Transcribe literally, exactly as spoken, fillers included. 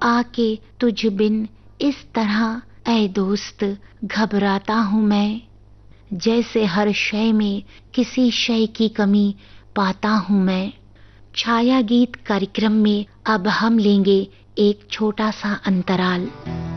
आके तुझ बिन इस तरह ऐ दोस्त घबराता हूँ मैं, जैसे हर शय में किसी शय की कमी पाता हूँ मैं। छाया गीत कार्यक्रम में अब हम लेंगे एक छोटा सा अंतराल।